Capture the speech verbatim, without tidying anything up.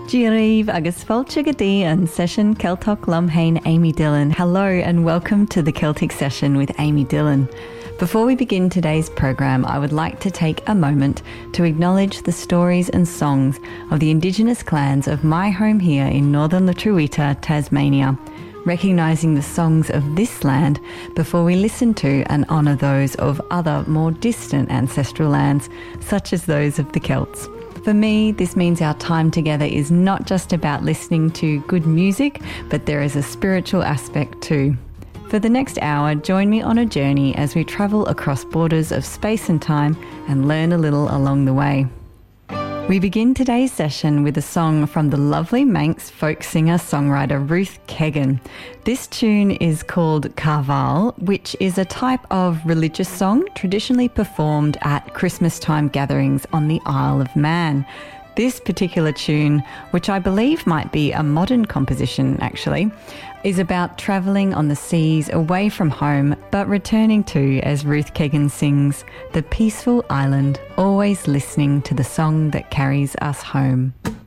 Díríomh agus fáilte go dtí an session Celtach Lumhain Amy Dillon. Hello and welcome to the Celtic Session with Amy Dillon. Before we begin today's program, I would like to take a moment to acknowledge the stories and songs of the Indigenous clans of my home here in northern Lutruwita, Tasmania, recognising the songs of this land before we listen to and honour those of other more distant ancestral lands, such as those of the Celts. For me, this means our time together is not just about listening to good music, but there is a spiritual aspect too. For the next hour, join me on a journey as we travel across borders of space and time and learn a little along the way. We begin today's session with a song from the lovely Manx folk singer-songwriter Ruth Keggin. This tune is called Carval, which is a type of religious song traditionally performed at Christmas time gatherings on the Isle of Man. This particular tune, which I believe might be a modern composition actually, is about travelling on the seas away from home, but returning to, as Ruth Keggin sings, the peaceful island, always listening to the song that carries us home.